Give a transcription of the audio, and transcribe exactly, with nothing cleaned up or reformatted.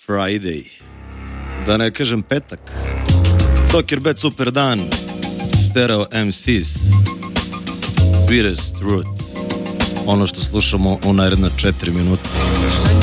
Friday, da ne kažem petak. Soccer Bet super dan, Stereo em sis, Sweetest Truth, ono što slušamo u naredna četiri minuta.